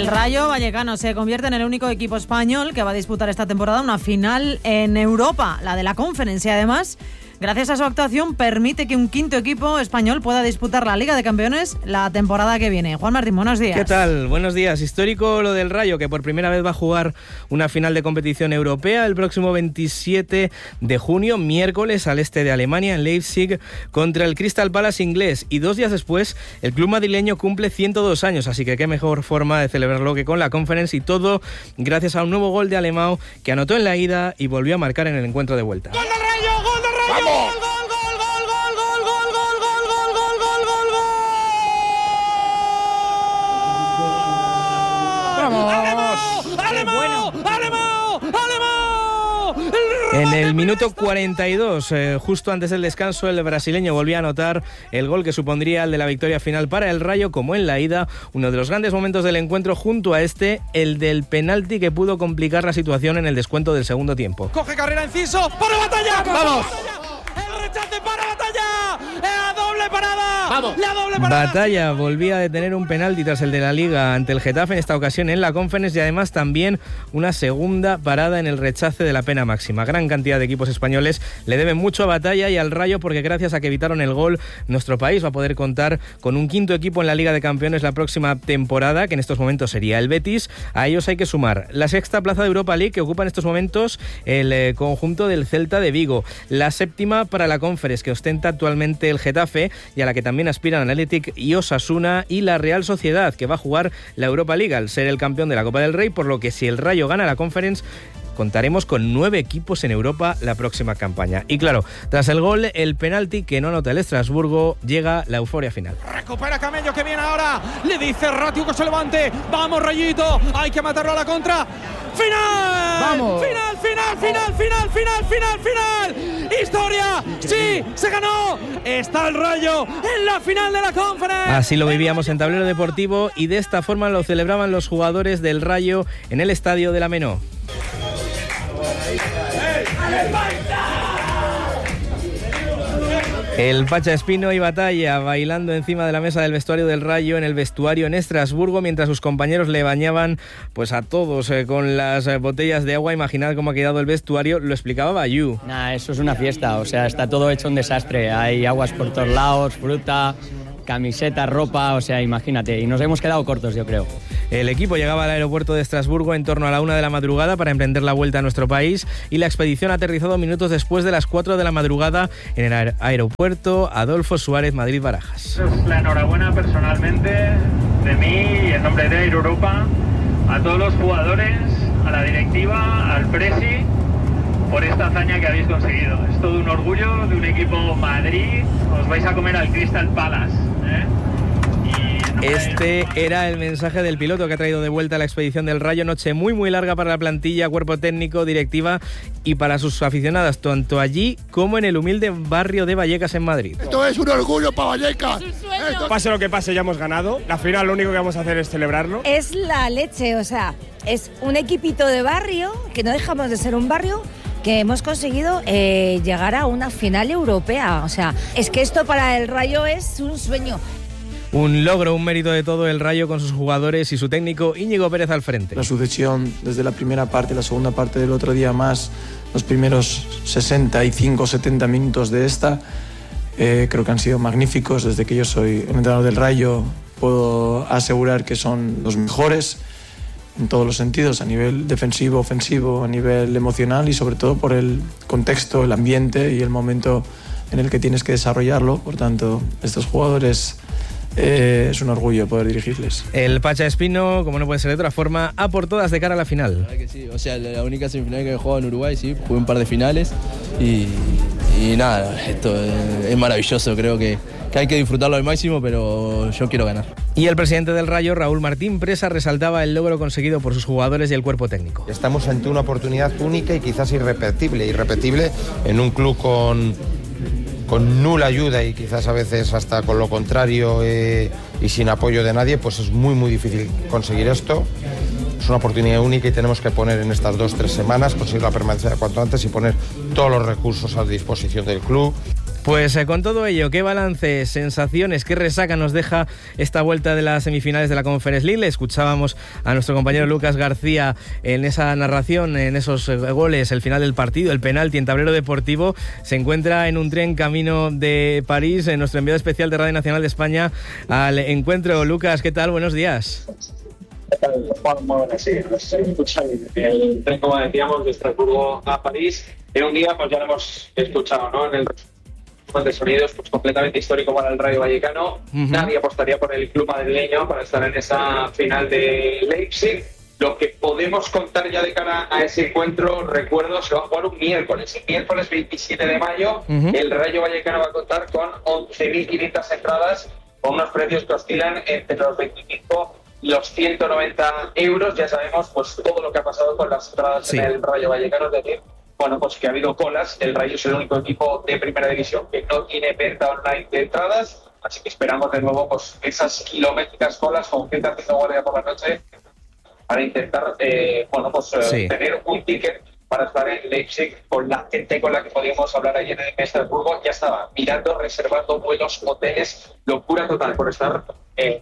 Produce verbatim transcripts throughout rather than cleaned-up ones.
El Rayo Vallecano se convierte en el único equipo español que va a disputar esta temporada una final en Europa, la de la Conference, y además, gracias a su actuación, permite que un quinto equipo español pueda disputar la Liga de Campeones la temporada que viene. Juan Martín, buenos días. ¿Qué tal? Buenos días. Histórico lo del Rayo, que por primera vez va a jugar una final de competición europea el próximo veintisiete de junio, miércoles, al este de Alemania, en Leipzig, contra el Crystal Palace inglés. Y dos días después, el club madrileño cumple ciento dos años, así que qué mejor forma de celebrarlo que con la Conference, y todo gracias a un nuevo gol de Alemão, que anotó en la ida y volvió a marcar en el encuentro de vuelta. ¡Gol del Rayo! ¡Gol del Rayo! ¡Vamos! ¡Gol, gol, gol, gol, gol, gol, gol, gol, gol, gol, gol, gol, gol! ¡Vamos! ¡Alemão! ¡Alemão! ¡Alemão! En el minuto cuarenta y dos, eh, justo antes del descanso, el brasileño volvía a anotar el gol que supondría el de la victoria final para el Rayo, como en la ida. Uno de los grandes momentos del encuentro, junto a este, el del penalti que pudo complicar la situación en el descuento del segundo tiempo. Coge carrera Enciso, para Batalla. ¡Vamos! El rechace para Batalla. La doble parada. ¡Vamos! La doble parada. Batalla volvía a detener un penalti tras el de la Liga ante el Getafe, en esta ocasión en la Conference, y además también una segunda parada en el rechace de la pena máxima. Gran cantidad de equipos españoles le deben mucho a Batalla y al Rayo, porque gracias a que evitaron el gol, nuestro país va a poder contar con un quinto equipo en la Liga de Campeones la próxima temporada, que en estos momentos sería el Betis. A ellos hay que sumar la sexta plaza de Europa League, que ocupa en estos momentos el eh, conjunto del Celta de Vigo, la séptima para la Conference, que ostenta actualmente el Getafe y a la que también aspiran Athletic y Osasuna, y la Real Sociedad, que va a jugar la Europa League al ser el campeón de la Copa del Rey, por lo que si el Rayo gana la Conference, contaremos con nueve equipos en Europa la próxima campaña. Y claro, tras el gol, el penalti que no anota el Estrasburgo, llega la euforia final. Recupera Camello, que viene ahora. Le dice Ratiu que se levante. Vamos, Rayito. Hay que matarlo a la contra. ¡Final! ¡Vamos! ¡Final, final, final, final, final, final, final! ¡Historia! ¡Sí! ¡Se ganó! Está el Rayo en la final de la Conference. Así lo vivíamos en Tablero Deportivo, y de esta forma lo celebraban los jugadores del Rayo en el estadio de la Menó. El Pacha Espino y Batalla bailando encima de la mesa del vestuario del Rayo en el vestuario en Estrasburgo, mientras sus compañeros le bañaban pues a todos eh, con las eh, botellas de agua. Imaginad cómo ha quedado el vestuario, lo explicaba Bayú. Nah, eso es una fiesta, o sea, está todo hecho un desastre. Hay aguas por todos lados, fruta, camiseta, ropa, o sea, imagínate. Y nos hemos quedado cortos, yo creo. El equipo llegaba al aeropuerto de Estrasburgo en torno a la una de la madrugada para emprender la vuelta a nuestro país, y la expedición ha aterrizado minutos después de las cuatro de la madrugada en el aer- aeropuerto Adolfo Suárez Madrid-Barajas. La enhorabuena personalmente de mí y en nombre de Air Europa a todos los jugadores, a la directiva, al Presi, por esta hazaña que habéis conseguido. Es todo un orgullo de un equipo Madrid. Os vais a comer al Crystal Palace, ¿eh? Este era el mensaje del piloto que ha traído de vuelta a la expedición del Rayo. Noche muy muy larga para la plantilla, cuerpo técnico, directiva y para sus aficionadas, tanto allí como en el humilde barrio de Vallecas en Madrid. Esto es un orgullo para Vallecas. Esto... Pase lo que pase, ya hemos ganado. La final lo único que vamos a hacer es celebrarlo. Es la leche, o sea, es un equipito de barrio, que no dejamos de ser un barrio, que hemos conseguido eh, llegar a una final europea. O sea, es que esto para el Rayo es un sueño. Un logro, un mérito de todo el Rayo, con sus jugadores y su técnico Íñigo Pérez al frente. La sucesión desde la primera parte, la segunda parte del otro día, más los primeros sesenta y cinco setenta minutos de esta, eh, creo que han sido magníficos. Desde que yo soy el entrenador del Rayo puedo asegurar que son los mejores en todos los sentidos, a nivel defensivo, ofensivo, a nivel emocional, y sobre todo por el contexto, el ambiente y el momento en el que tienes que desarrollarlo. Por tanto, estos jugadores... Eh, es un orgullo poder dirigirles. El Pacha Espino, como no puede ser de otra forma, a por todas de cara a la final. La verdad que sí, o sea, la única semifinal que he jugado en Uruguay, sí, jugué un par de finales y, y nada, esto es maravilloso, creo que, que hay que disfrutarlo al máximo, pero yo quiero ganar. Y el presidente del Rayo, Raúl Martín Presa, resaltaba el logro conseguido por sus jugadores y el cuerpo técnico. Estamos ante una oportunidad única y quizás irrepetible, irrepetible en un club con... con nula ayuda y quizás a veces hasta con lo contrario eh, y sin apoyo de nadie, pues es muy muy difícil conseguir esto. Es una oportunidad única y tenemos que poner en estas dos tres semanas, conseguir la permanencia cuanto antes y poner todos los recursos a disposición del club. Pues eh, con todo ello, ¿qué balance, sensaciones, qué resaca nos deja esta vuelta de las semifinales de la Conference League? Le escuchábamos a nuestro compañero Lucas García en esa narración, en esos eh, goles, el final del partido, el penalti en tablero deportivo. Se encuentra en un tren camino de París, en nuestro enviado especial de Radio Nacional de España al encuentro. Lucas, ¿qué tal? Buenos días. Juan, muy buenas, sí, nos escuchan el tren, como decíamos, de Estrasburgo a París. En un día, pues ya lo hemos escuchado, ¿no? En el de sonidos, pues completamente histórico para el Rayo Vallecano. Uh-huh. Nadie apostaría por el club madrileño para estar en esa final de Leipzig. Lo que podemos contar ya de cara a ese encuentro, recuerdo, se va a jugar un miércoles. El miércoles veintisiete de mayo, uh-huh. el Rayo Vallecano va a contar con once mil quinientas entradas, con unos precios que oscilan entre los veinticinco y los ciento noventa euros. Ya sabemos pues todo lo que ha pasado con las entradas sí. en el Rayo Vallecano, es decir, bueno, pues que ha habido colas. El Rayo es el único equipo de primera división que no tiene venta online de entradas, así que esperamos de nuevo pues esas kilométricas colas con gente haciendo guardia por la noche para intentar eh, bueno, pues, sí. eh, tener un ticket para estar en Leipzig con la gente con la que podíamos hablar ayer en Estrasburgo. Ya estaba mirando, reservando vuelos, hoteles, locura total por estar en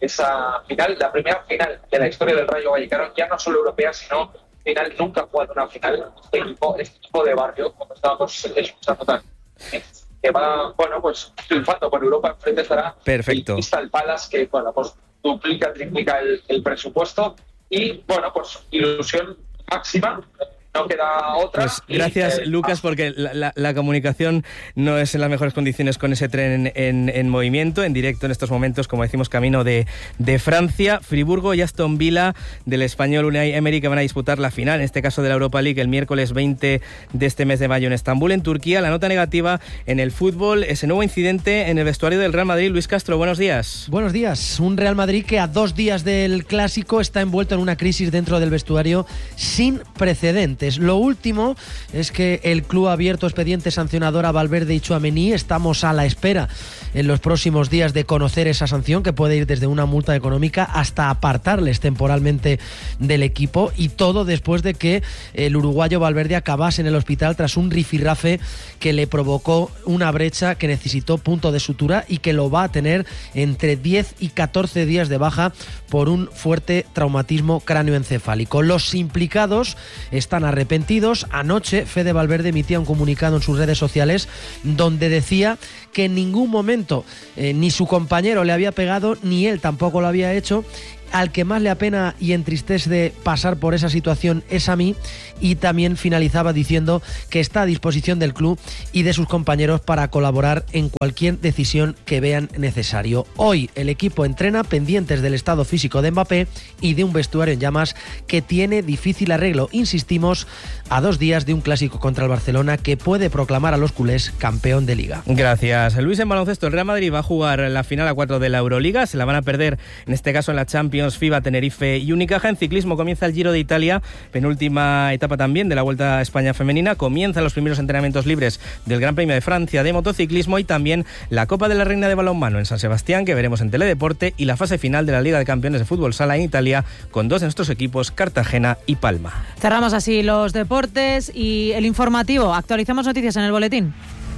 esa final, la primera final de la historia del Rayo Vallecano, ya no solo europea, sino final. Nunca ha jugado una final este equipo, este equipo de barrio, como estábamos escuchando también, que va, bueno, pues triunfando por Europa. Enfrente estará Perfecto. el Crystal Palace, que, bueno, pues duplica, triplica el, el presupuesto y, bueno, pues ilusión máxima. No queda otra. Pues gracias, y, eh, Lucas, porque la, la, la comunicación no es en las mejores condiciones con ese tren en, en, en movimiento, en directo en estos momentos, como decimos, camino de, de Francia. Friburgo y Aston Villa del español Unai Emery, que van a disputar la final, en este caso de la Europa League, el miércoles veinte de este mes de mayo en Estambul, en Turquía. La nota negativa en el fútbol, ese nuevo incidente en el vestuario del Real Madrid. Luis Castro, buenos días. Buenos días. Un Real Madrid que a dos días del Clásico está envuelto en una crisis dentro del vestuario sin precedentes. Lo último es que el club ha abierto expediente sancionador a Valverde y Tchouaméni. Estamos a la espera en los próximos días de conocer esa sanción, que puede ir desde una multa económica hasta apartarles temporalmente del equipo, y todo después de que el uruguayo Valverde acabase en el hospital tras un rifirrafe que le provocó una brecha que necesitó punto de sutura y que lo va a tener entre diez y catorce días de baja por un fuerte traumatismo cráneoencefálico. Los implicados están arrepentidos. Anoche Fede Valverde emitía un comunicado en sus redes sociales donde decía que en ningún momento eh, ni su compañero le había pegado, ni él tampoco lo había hecho. Al que más le apena y entristece pasar por esa situación es a mí, y también finalizaba diciendo que está a disposición del club y de sus compañeros para colaborar en cualquier decisión que vean necesario. Hoy el equipo entrena pendientes del estado físico de Mbappé y de un vestuario en llamas que tiene difícil arreglo. Insistimos, a dos días de un clásico contra el Barcelona que puede proclamar a los culés campeón de Liga. Gracias, Luis. En baloncesto, el Real Madrid va a jugar la final a cuatro de la Euroliga. Se la van a perder, en este caso en la Champions, FIBA, Tenerife y Unicaja. En ciclismo comienza el Giro de Italia, penúltima etapa también de la Vuelta a España femenina. Comienzan los primeros entrenamientos libres del Gran Premio de Francia de motociclismo, y también la Copa de la Reina de balonmano en San Sebastián, que veremos en Teledeporte, y la fase final de la Liga de Campeones de Fútbol Sala en Italia, con dos de nuestros equipos, Cartagena y Palma. Cerramos así los deportes y el informativo. Actualizamos noticias en el boletín.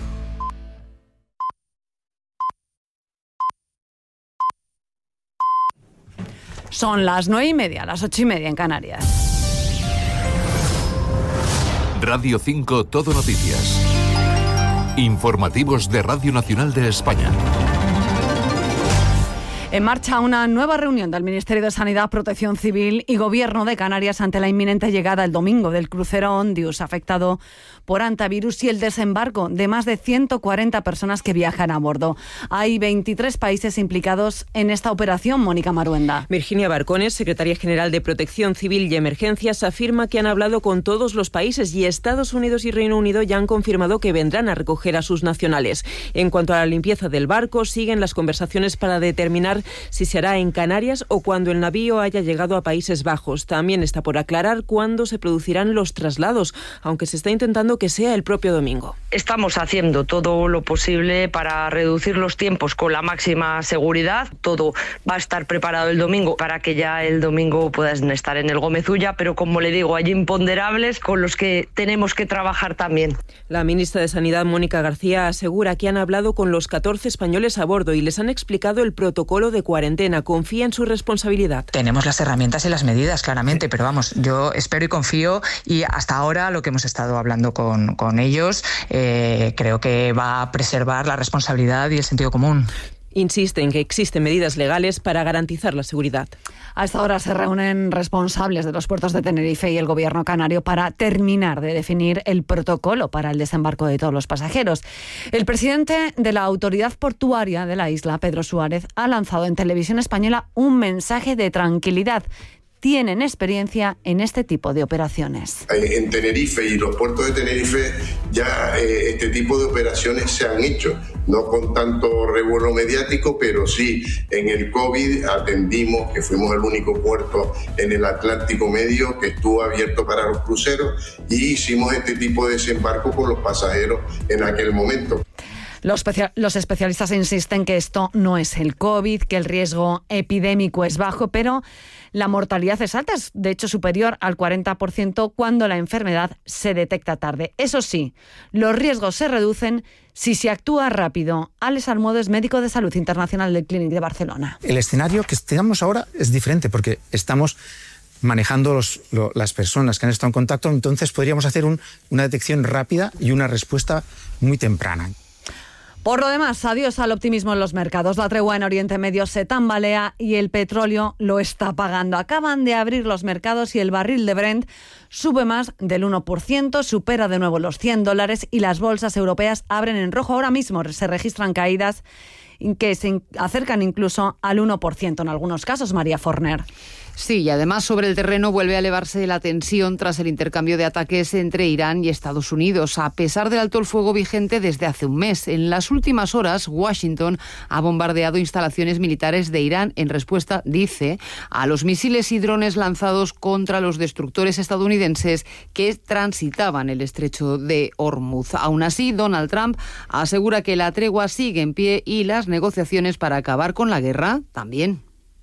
Son las nueve y media, las ocho y media en Canarias. Radio cinco Todo Noticias. Informativos de Radio Nacional de España. En marcha una nueva reunión del Ministerio de Sanidad, Protección Civil y Gobierno de Canarias ante la inminente llegada el domingo del crucero Ondius, afectado por antivirus, y el desembarco de más de ciento cuarenta personas que viajan a bordo. Hay veintitrés países implicados en esta operación. Mónica Maruenda. Virginia Barcones, secretaria general de Protección Civil y Emergencias, afirma que han hablado con todos los países, y Estados Unidos y Reino Unido ya han confirmado que vendrán a recoger a sus nacionales. En cuanto a la limpieza del barco, siguen las conversaciones para determinar si se hará en Canarias o cuando el navío haya llegado a Países Bajos. También está por aclarar cuándo se producirán los traslados, aunque se está intentando que sea el propio domingo. Estamos haciendo todo lo posible para reducir los tiempos con la máxima seguridad. Todo va a estar preparado el domingo para que ya el domingo puedan estar en el Gómez Ulla, pero como le digo, hay imponderables con los que tenemos que trabajar también. La ministra de Sanidad, Mónica García, asegura que han hablado con los catorce españoles a bordo y les han explicado el protocolo de cuarentena. Confía en su responsabilidad. Tenemos las herramientas y las medidas, claramente, pero vamos, yo espero y confío, y hasta ahora lo que hemos estado hablando con, con ellos eh, creo que va a preservar la responsabilidad y el sentido común. Insiste en que existen medidas legales para garantizar la seguridad. A esta hora se reúnen responsables de los puertos de Tenerife y el gobierno canario para terminar de definir el protocolo para el desembarco de todos los pasajeros. El presidente de la autoridad portuaria de la isla, Pedro Suárez, ha lanzado en televisión española un mensaje de tranquilidad. Tienen experiencia en este tipo de operaciones. En Tenerife y los puertos de Tenerife ya eh, este tipo de operaciones se han hecho, no con tanto revuelo mediático, pero sí en el COVID atendimos, que fuimos el único puerto en el Atlántico Medio que estuvo abierto para los cruceros, y hicimos este tipo de desembarco con los pasajeros en aquel momento. Los, especia- los especialistas insisten que esto no es el COVID, que el riesgo epidémico es bajo, pero la mortalidad es alta, es de hecho superior al cuarenta por ciento cuando la enfermedad se detecta tarde. Eso sí, los riesgos se reducen si se actúa rápido. Alex Almodo es médico de salud internacional del Clínic de Barcelona. El escenario que estamos ahora es diferente porque estamos manejando los, lo, las personas que han estado en contacto, entonces podríamos hacer un, una detección rápida y una respuesta muy temprana. Por lo demás, adiós al optimismo en los mercados. La tregua en Oriente Medio se tambalea y el petróleo lo está pagando. Acaban de abrir los mercados y el barril de Brent sube más del uno por ciento, supera de nuevo los cien dólares y las bolsas europeas abren en rojo. Ahora mismo se registran caídas que se acercan incluso al uno por ciento en algunos casos, María Forner. Sí, y además sobre el terreno vuelve a elevarse la tensión tras el intercambio de ataques entre Irán y Estados Unidos, a pesar del alto el fuego vigente desde hace un mes. En las últimas horas, Washington ha bombardeado instalaciones militares de Irán en respuesta, dice, a los misiles y drones lanzados contra los destructores estadounidenses que transitaban el estrecho de Hormuz. Aún así, Donald Trump asegura que la tregua sigue en pie y las negociaciones para acabar con la guerra también.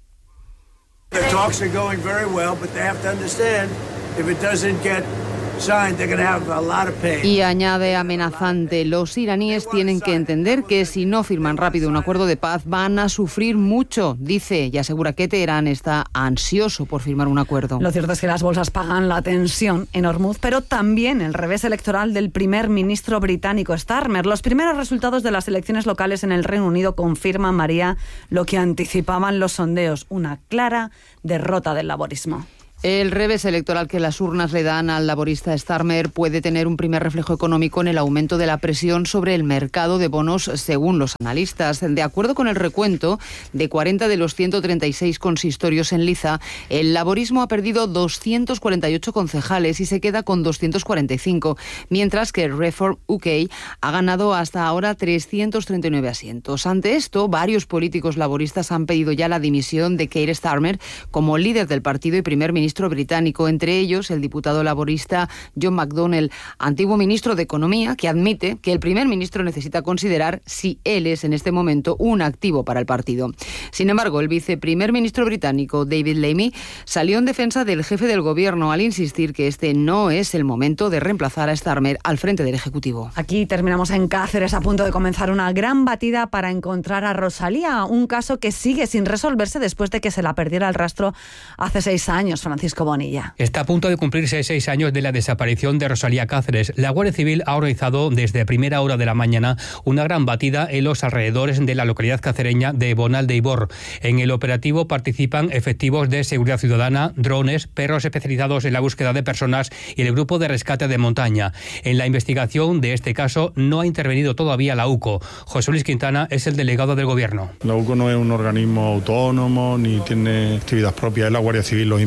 The talks are going very well, but they have to understand if it doesn't get signed, they're going to have a lot of pain. Y añade amenazante, los iraníes tienen que entender que si no firman rápido un acuerdo de paz van a sufrir mucho, dice, y asegura que Teherán está ansioso por firmar un acuerdo. Lo cierto es que las bolsas pagan la tensión en Hormuz, pero también el revés electoral del primer ministro británico Starmer. Los primeros resultados de las elecciones locales en el Reino Unido confirman, María, lo que anticipaban los sondeos, una clara derrota del laborismo. El revés electoral que las urnas le dan al laborista Starmer puede tener un primer reflejo económico en el aumento de la presión sobre el mercado de bonos, según los analistas. De acuerdo con el recuento de cuarenta de los ciento treinta y seis consistorios en liza, el laborismo ha perdido doscientos cuarenta y ocho concejales y se queda con doscientos cuarenta y cinco, mientras que Reform U K ha ganado hasta ahora trescientos treinta y nueve asientos. Ante esto, varios políticos laboristas han pedido ya la dimisión de Keir Starmer como líder del partido y primer ministro británico, entre ellos el diputado laborista John McDonnell, antiguo ministro de Economía, que admite que el primer ministro necesita considerar si él es en este momento un activo para el partido. Sin embargo, el viceprimer ministro británico David Lammy salió en defensa del jefe del gobierno al insistir que este no es el momento de reemplazar a Starmer al frente del Ejecutivo. Aquí terminamos en Cáceres, a punto de comenzar una gran batida para encontrar a Rosalía, un caso que sigue sin resolverse después de que se la perdiera el rastro hace seis años, Francisco Bonilla. Está a punto de cumplirse seis años de la desaparición de Rosalía Cáceres. La Guardia Civil ha organizado desde primera hora de la mañana una gran batida en los alrededores de la localidad cacereña de Bonal de Ibor. En el operativo participan efectivos de seguridad ciudadana, drones, perros especializados en la búsqueda de personas y el grupo de rescate de montaña. En la investigación de este caso no ha intervenido todavía la U C O. José Luis Quintana es el delegado del Gobierno. La U C O no es un organismo autónomo ni tiene actividad propia, es la Guardia Civil, los investigadores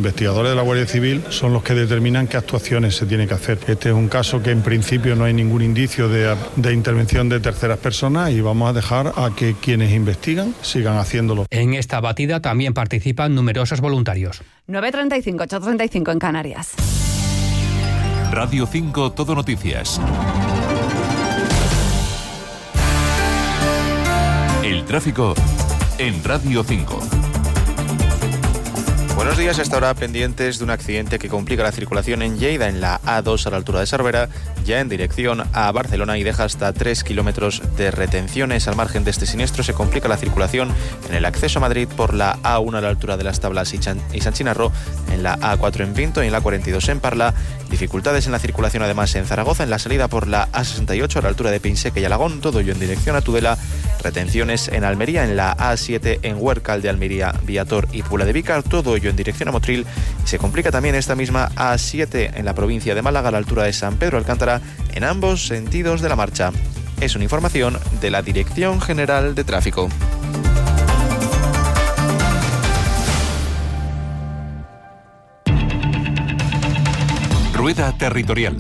inspectores de la Guardia Civil son los que determinan qué actuaciones se tienen que hacer. Este es un caso que en principio no hay ningún indicio de, de intervención de terceras personas y vamos a dejar a que quienes investigan sigan haciéndolo. En esta batida también participan numerosos voluntarios. nueve treinta y cinco, ocho treinta y cinco en Canarias. Radio cinco Todo Noticias. El tráfico en Radio cinco. Buenos días, hasta ahora pendientes de un accidente que complica la circulación en Lleida, en la A dos a la altura de Cervera, ya en dirección a Barcelona y deja hasta tres kilómetros de retenciones. Al margen de este siniestro se complica la circulación en el acceso a Madrid por la A uno a la altura de Las Tablas y, Chan- y San Chinarro, en la A cuatro en Pinto y en la cuarenta y dos en Parla. Dificultades en la circulación además en Zaragoza, en la salida por la A sesenta y ocho a la altura de Pinseca y Alagón, todo ello en dirección a Tudela. Retenciones en Almería, en la A siete en Huércal de Almería, Viator y Puebla de Vícar, todo ello en dirección a Motril. Y se complica también esta misma A siete en la provincia de Málaga a la altura de San Pedro Alcántara, en ambos sentidos de la marcha. Es una información de la Dirección General de Tráfico. Rueda Territorial.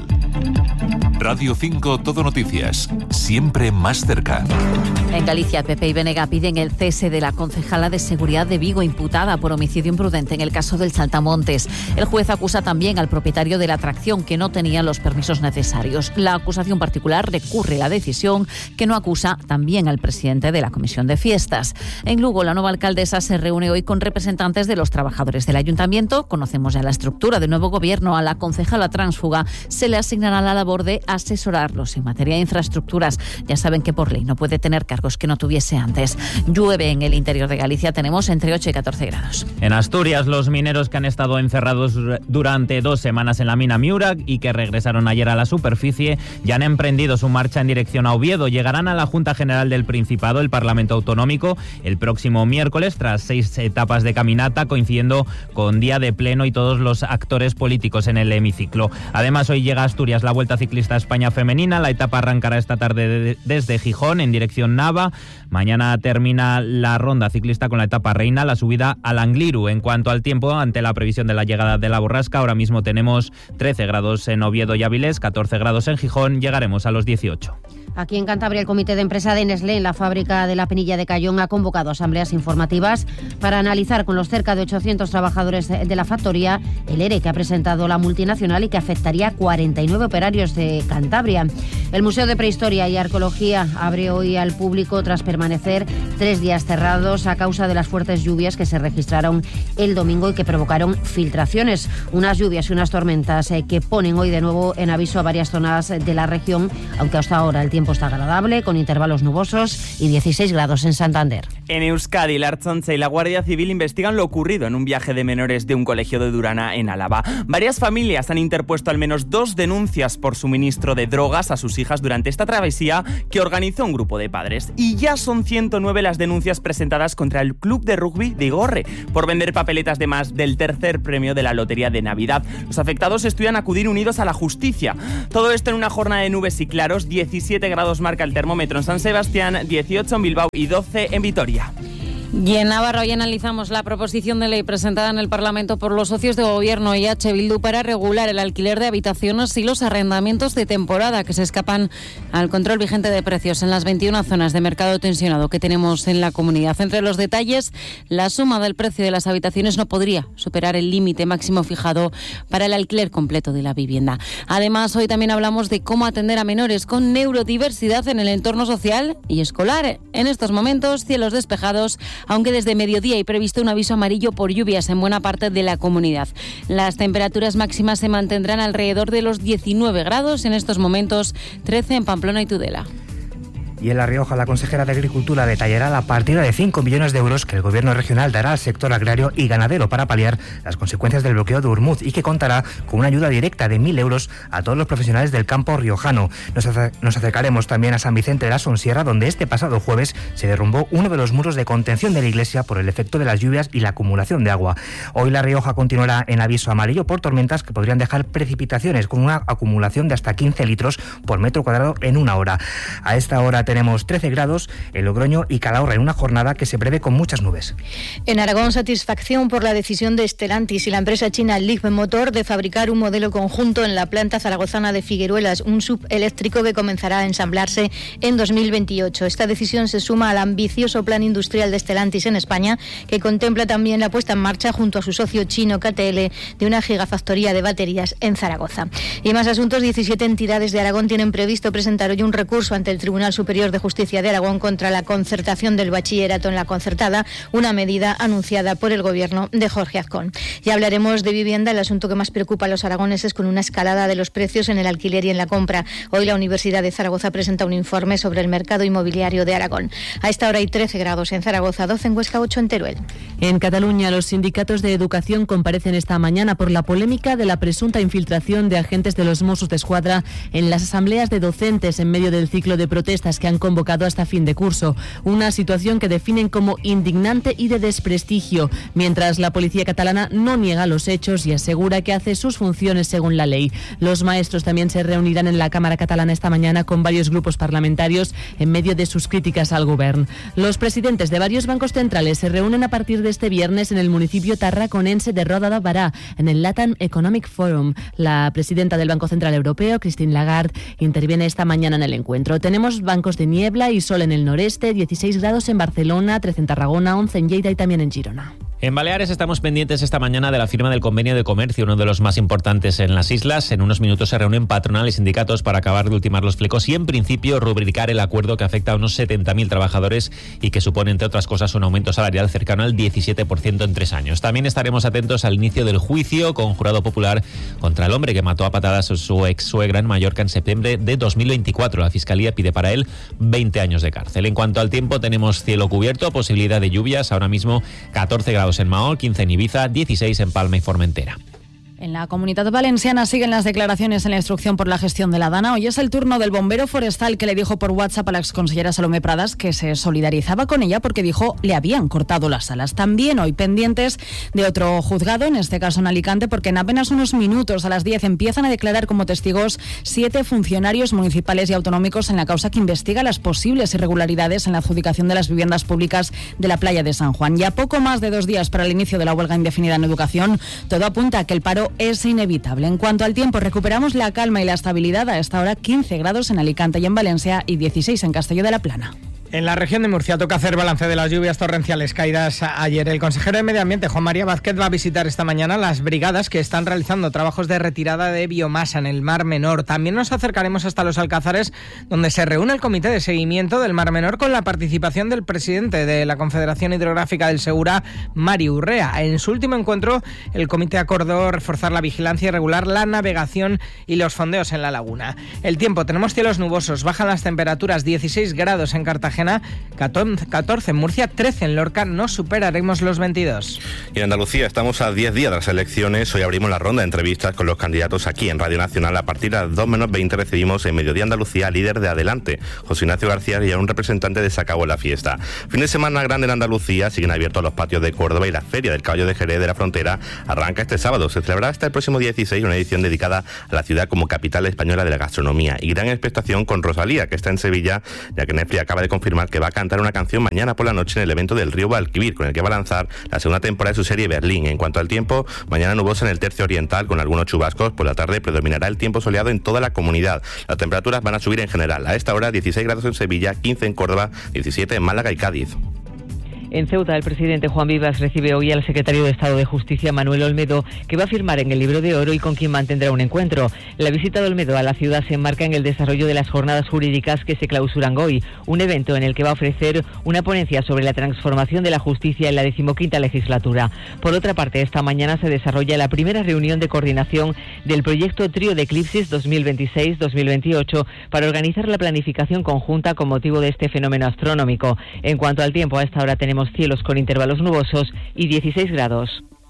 Radio cinco Todo Noticias, siempre más cerca. En Galicia, P P y B N G piden el cese de la concejala de Seguridad de Vigo imputada por homicidio imprudente en el caso del Saltamontes. El juez acusa también al propietario de la atracción que no tenía los permisos necesarios. La acusación particular recurre la decisión, que no acusa también al presidente de la Comisión de Fiestas. En Lugo, la nueva alcaldesa se reúne hoy con representantes de los trabajadores del ayuntamiento. Conocemos ya la estructura del nuevo gobierno. A la concejala tránsfuga se le asignará la labor de asesorarlos en materia de infraestructuras. Ya saben que por ley no puede tener cargos que no tuviese antes. Llueve en el interior de Galicia, tenemos entre ocho y catorce grados. En Asturias, los mineros que han estado encerrados durante dos semanas en la mina Miura y que regresaron ayer a la superficie ya han emprendido su marcha en dirección a Oviedo. Llegarán a la Junta General del Principado, el Parlamento Autonómico, el próximo miércoles, tras seis etapas de caminata, coincidiendo con día de pleno y todos los actores políticos en el hemiciclo. Además, hoy llega a Asturias la Vuelta Ciclista a España Femenina. La etapa arrancará esta tarde de, desde Gijón en dirección Nava. Mañana termina la ronda ciclista con la etapa reina, la subida al Angliru. En cuanto al tiempo, ante la previsión de la llegada de la borrasca, ahora mismo tenemos trece grados en Oviedo y Avilés, catorce grados en Gijón, llegaremos a los dieciocho. Aquí en Cantabria, el Comité de Empresa de Nestlé en la fábrica de la Penilla de Cayón ha convocado asambleas informativas para analizar con los cerca de ochocientos trabajadores de la factoría el ERE que ha presentado la multinacional y que afectaría a cuarenta y nueve operarios de Cantabria. El Museo de Prehistoria y Arqueología abre hoy al público tras permanecer tres días cerrados a causa de las fuertes lluvias que se registraron el domingo y que provocaron filtraciones. Unas lluvias y unas tormentas eh, que ponen hoy de nuevo en aviso a varias zonas de la región, aunque hasta ahora el tiempo está agradable, con intervalos nubosos y dieciséis grados en Santander. En Euskadi, la Ertzaintza y la Guardia Civil investigan lo ocurrido en un viaje de menores de un colegio de Durana, en Álava. Varias familias han interpuesto al menos dos denuncias por suministro de drogas a sus hijas durante esta travesía que organizó un grupo de padres. Y ya son ciento nueve las denuncias presentadas contra el Club de Rugby de Igorre por vender papeletas de más del tercer premio de la Lotería de Navidad. Los afectados estudian acudir unidos a la justicia. Todo esto en una jornada de nubes y claros. diecisiete grados marca el termómetro en San Sebastián, dieciocho en Bilbao y doce en Vitoria. Y en Navarra hoy analizamos la proposición de ley presentada en el Parlamento por los socios de Gobierno y H. Bildu para regular el alquiler de habitaciones y los arrendamientos de temporada que se escapan al control vigente de precios en las veintiuna zonas de mercado tensionado que tenemos en la comunidad. Entre los detalles, la suma del precio de las habitaciones no podría superar el límite máximo fijado para el alquiler completo de la vivienda. Además, hoy también hablamos de cómo atender a menores con neurodiversidad en el entorno social y escolar. En estos momentos, cielos despejados, aunque desde mediodía hay previsto un aviso amarillo por lluvias en buena parte de la comunidad. Las temperaturas máximas se mantendrán alrededor de los diecinueve grados, en estos momentos trece en Pamplona y Tudela. Y en La Rioja, la consejera de Agricultura detallará la partida de cinco millones de euros que el Gobierno regional dará al sector agrario y ganadero para paliar las consecuencias del bloqueo de Urmuz y que contará con una ayuda directa de mil euros a todos los profesionales del campo riojano. Nos, acer- nos acercaremos también a San Vicente de la Sonsierra, donde este pasado jueves se derrumbó uno de los muros de contención de la iglesia por el efecto de las lluvias y la acumulación de agua. Hoy La Rioja continuará en aviso amarillo por tormentas que podrían dejar precipitaciones con una acumulación de hasta quince litros por metro cuadrado en una hora. A esta hora tenemos tenemos trece grados en Logroño y Calahorra en una jornada que se prevé con muchas nubes. En Aragón, satisfacción por la decisión de Stellantis y la empresa china Leapmotor de fabricar un modelo conjunto en la planta zaragozana de Figueruelas, un sub eléctrico que comenzará a ensamblarse en dos mil veintiocho. Esta decisión se suma al ambicioso plan industrial de Stellantis en España, que contempla también la puesta en marcha junto a su socio chino K T L de una gigafactoría de baterías en Zaragoza. Y más asuntos, diecisiete entidades de Aragón tienen previsto presentar hoy un recurso ante el Tribunal Superior de Justicia de Aragón contra la concertación del bachillerato en la concertada, una medida anunciada por el gobierno de Jorge Azcón. Ya hablaremos de vivienda, el asunto que más preocupa a los aragoneses, con una escalada de los precios en el alquiler y en la compra. Hoy la Universidad de Zaragoza presenta un informe sobre el mercado inmobiliario de Aragón. A esta hora hay trece grados en Zaragoza, doce en Huesca, ocho en Teruel. En Cataluña, los sindicatos de educación comparecen esta mañana por la polémica de la presunta infiltración de agentes de los Mossos d'Esquadra en las asambleas de docentes en medio del ciclo de protestas que han convocado hasta fin de curso. Una situación que definen como indignante y de desprestigio, mientras la policía catalana no niega los hechos y asegura que hace sus funciones según la ley. Los maestros también se reunirán en la Cámara Catalana esta mañana con varios grupos parlamentarios en medio de sus críticas al gobierno. Los presidentes de varios bancos centrales se reúnen a partir de este viernes en el municipio tarraconense de Roda de Bará, en el Latin Economic Forum. La presidenta del Banco Central Europeo, Christine Lagarde, interviene esta mañana en el encuentro. Tenemos bancos de niebla y sol en el noreste, dieciséis grados en Barcelona, trece en Tarragona, once en Lleida y también en Girona. En Baleares estamos pendientes esta mañana de la firma del convenio de comercio, uno de los más importantes en las islas. En unos minutos se reúnen patronal y sindicatos para acabar de ultimar los flecos y, en principio, rubricar el acuerdo que afecta a unos setenta mil trabajadores y que supone, entre otras cosas, un aumento salarial cercano al diecisiete por ciento en tres años. También estaremos atentos al inicio del juicio con jurado popular contra el hombre que mató a patadas a su ex suegra en Mallorca en septiembre de dos mil veinticuatro. La Fiscalía pide para él veinte años de cárcel. En cuanto al tiempo, tenemos cielo cubierto, posibilidad de lluvias, ahora mismo catorce grados en Mahón, quince en Ibiza, dieciséis en Palma y Formentera. En la Comunidad Valenciana siguen las declaraciones en la instrucción por la gestión de la Dana. Hoy es el turno del bombero forestal, que le dijo por WhatsApp a la exconsellera Salomé Pradas que se solidarizaba con ella porque dijo le habían cortado las alas. También hoy pendientes de otro juzgado, en este caso en Alicante, porque en apenas unos minutos, a las diez, empiezan a declarar como testigos siete funcionarios municipales y autonómicos en la causa que investiga las posibles irregularidades en la adjudicación de las viviendas públicas de la playa de San Juan. Ya poco más de dos días para el inicio de la huelga indefinida en educación, todo apunta a que el paro es inevitable. En cuanto al tiempo, recuperamos la calma y la estabilidad. A esta hora quince grados en Alicante y en Valencia y dieciséis en Castelló de la Plana. En la región de Murcia toca hacer balance de las lluvias torrenciales caídas ayer. El consejero de Medio Ambiente, Juan María Vázquez, va a visitar esta mañana las brigadas que están realizando trabajos de retirada de biomasa en el Mar Menor. También nos acercaremos hasta los Alcázares, donde se reúne el Comité de Seguimiento del Mar Menor con la participación del presidente de la Confederación Hidrográfica del Segura, Mari Urrea. En su último encuentro, el comité acordó reforzar la vigilancia y regular la navegación y los fondeos en la laguna. El tiempo, tenemos cielos nubosos, bajan las temperaturas, dieciséis grados en Cartagena, catorce en Murcia, trece en Lorca, no superaremos los veintidós. Y en Andalucía estamos a diez días de las elecciones. Hoy abrimos la ronda de entrevistas con los candidatos aquí en Radio Nacional. A partir de las dos menos veinte recibimos en Mediodía Andalucía al líder de Adelante, José Ignacio García, y a un representante de Sacabo en la Fiesta. Fin de semana grande en Andalucía, siguen abiertos los patios de Córdoba y la Feria del Caballo de Jerez de la Frontera arranca este sábado. Se celebrará hasta el próximo dieciséis una edición dedicada a la ciudad como capital española de la gastronomía. Y gran expectación con Rosalía, que está en Sevilla, ya que Netflix acaba de confirmar que va a cantar una canción mañana por la noche en el evento del Río Guadalquivir, con el que va a lanzar la segunda temporada de su serie Berlín. En cuanto al tiempo, mañana nuboso en el tercio oriental con algunos chubascos. Por la tarde predominará el tiempo soleado en toda la comunidad. Las temperaturas van a subir en general. A esta hora dieciséis grados en Sevilla, quince en Córdoba, diecisiete en Málaga y Cádiz. En Ceuta, el presidente Juan Vivas recibe hoy al secretario de Estado de Justicia, Manuel Olmedo, que va a firmar en el Libro de Oro y con quien mantendrá un encuentro. La visita de Olmedo a la ciudad se enmarca en el desarrollo de las jornadas jurídicas que se clausuran hoy, un evento en el que va a ofrecer una ponencia sobre la transformación de la justicia en la decimoquinta legislatura. Por otra parte, esta mañana se desarrolla la primera reunión de coordinación del proyecto Trío de Eclipsis dos mil veintiséis dos mil veintiocho para organizar la planificación conjunta con motivo de este fenómeno astronómico. En cuanto al tiempo, a esta hora tenemos cielos con intervalos nubosos y dieciséis grados.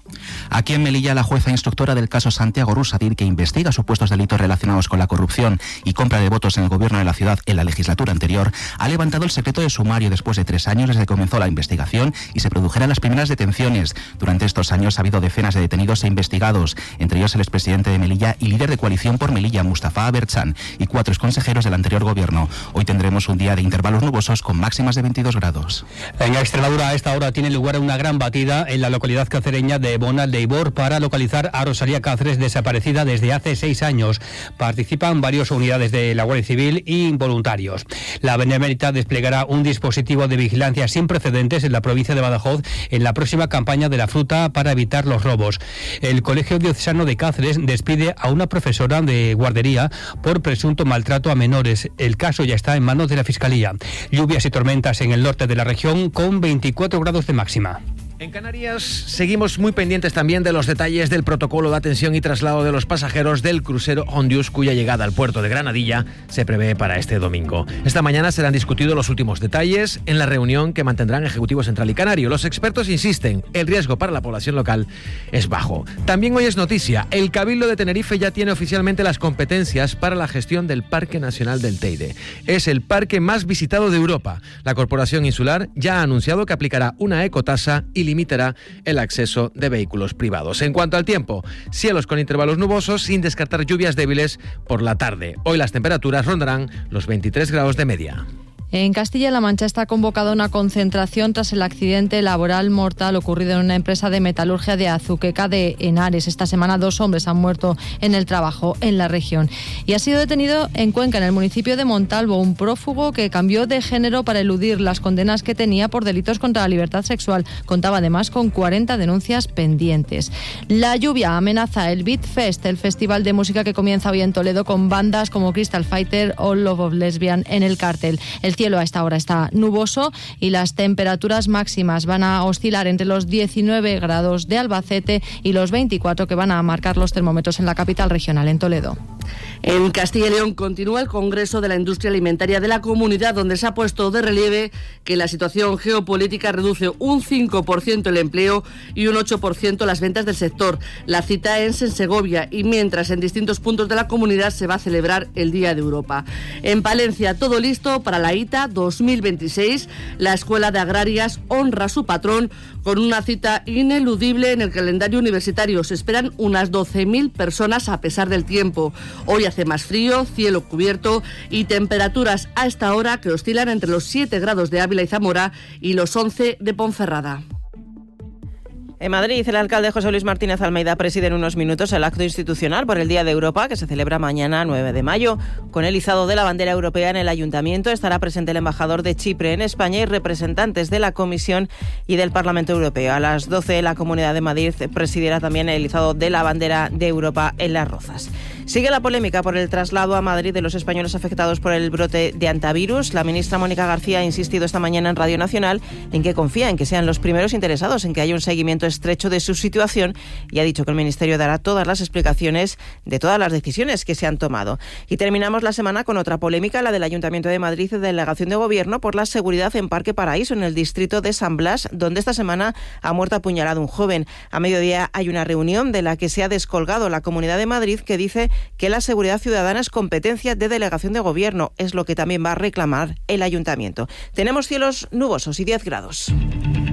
Aquí en Melilla, la jueza instructora del caso Santiago Rusadir, que investiga supuestos delitos relacionados con la corrupción y compra de votos en el gobierno de la ciudad en la legislatura anterior, ha levantado el secreto de sumario después de tres años desde que comenzó la investigación y se produjeran las primeras detenciones. Durante estos años ha habido decenas de detenidos e investigados, entre ellos el expresidente de Melilla y líder de Coalición por Melilla, Mustafa Abertzan, y cuatro exconsejeros del anterior gobierno. Hoy tendremos un día de intervalos nubosos con máximas de veintidós grados. En Extremadura, a esta hora tiene lugar una gran batida en la localidad cacereña de Bonal de Ibor para localizar a Rosalía Cáceres, desaparecida desde hace seis años. Participan varias unidades de la Guardia Civil y voluntarios. La Benemérita desplegará un dispositivo de vigilancia sin precedentes en la provincia de Badajoz en la próxima campaña de la fruta para evitar los robos. El Colegio Diocesano de Cáceres despide a una profesora de guardería por presunto maltrato a menores. El caso ya está en manos de la Fiscalía. Lluvias y tormentas en el norte de la región con veinticuatro grados de máxima. En Canarias seguimos muy pendientes también de los detalles del protocolo de atención y traslado de los pasajeros del crucero Hondius, cuya llegada al puerto de Granadilla se prevé para este domingo. Esta mañana serán discutidos los últimos detalles en la reunión que mantendrán Ejecutivo Central y Canario. Los expertos insisten, el riesgo para la población local es bajo. También hoy es noticia, el Cabildo de Tenerife ya tiene oficialmente las competencias para la gestión del Parque Nacional del Teide. Es el parque más visitado de Europa. La Corporación Insular ya ha anunciado que aplicará una ecotasa y limitará el acceso de vehículos privados. En cuanto al tiempo, cielos con intervalos nubosos sin descartar lluvias débiles por la tarde. Hoy las temperaturas rondarán los veintitrés grados de media. En Castilla-La Mancha está convocada una concentración tras el accidente laboral mortal ocurrido en una empresa de metalurgia de Azuqueca de Henares. Esta semana dos hombres han muerto en el trabajo en la región. Y ha sido detenido en Cuenca, en el municipio de Montalvo, un prófugo que cambió de género para eludir las condenas que tenía por delitos contra la libertad sexual. Contaba además con cuarenta denuncias pendientes. La lluvia amenaza el Beat Fest, el festival de música que comienza hoy en Toledo con bandas como Crystal Fighter o Love of Lesbian en el cartel. El cielo a esta hora está nuboso y las temperaturas máximas van a oscilar entre los diecinueve grados de Albacete y los veinticuatro que van a marcar los termómetros en la capital regional, en Toledo. En Castilla y León continúa el Congreso de la Industria Alimentaria de la Comunidad, donde se ha puesto de relieve que la situación geopolítica reduce un cinco por ciento el empleo y un ocho por ciento las ventas del sector. La cita es en Segovia y mientras en distintos puntos de la comunidad se va a celebrar el Día de Europa. En Palencia, todo listo para la I T A dos mil veintiséis. La Escuela de Agrarias honra a su patrón con una cita ineludible en el calendario universitario. Se esperan unas doce mil personas a pesar del tiempo. Hoy hace más frío, cielo cubierto y temperaturas a esta hora que oscilan entre los siete grados de Ávila y Zamora y los once de Ponferrada. En Madrid, el alcalde José Luis Martínez Almeida preside en unos minutos el acto institucional por el Día de Europa, que se celebra mañana nueve de mayo. Con el izado de la bandera europea en el Ayuntamiento estará presente el embajador de Chipre en España y representantes de la Comisión y del Parlamento Europeo. A las doce, la Comunidad de Madrid presidirá también el izado de la bandera de Europa en Las Rozas. Sigue la polémica por el traslado a Madrid de los españoles afectados por el brote de antivirus. La ministra Mónica García ha insistido esta mañana en Radio Nacional en que confía en que sean los primeros interesados en que haya un seguimiento estrecho de su situación y ha dicho que el Ministerio dará todas las explicaciones de todas las decisiones que se han tomado. Y terminamos la semana con otra polémica, la del Ayuntamiento de Madrid y Delegación de Gobierno por la seguridad en Parque Paraíso, en el distrito de San Blas, donde esta semana ha muerto apuñalado un joven. A mediodía hay una reunión de la que se ha descolgado la Comunidad de Madrid, que dice que la seguridad ciudadana es competencia de Delegación de Gobierno. Es lo que también va a reclamar el Ayuntamiento. Tenemos cielos nubosos y diez grados.